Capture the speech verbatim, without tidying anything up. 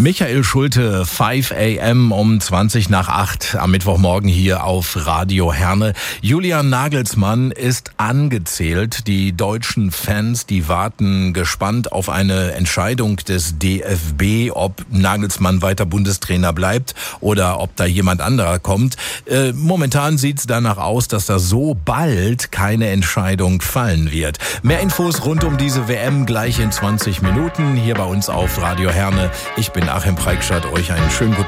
Michael Schulte, fünf a m um zwanzig nach acht am Mittwochmorgen hier auf Radio Herne. Julian Nagelsmann ist angezählt. Die deutschen Fans, die warten gespannt auf eine Entscheidung des D F B, ob Nagelsmann weiter Bundestrainer bleibt oder ob da jemand anderer kommt. Äh, momentan sieht es danach aus, dass da so bald keine Entscheidung fallen wird. Mehr Infos rund um diese W M gleich in zwanzig Minuten hier bei uns auf Radio Herne. Ich bin Achim Preikschat, euch einen schönen guten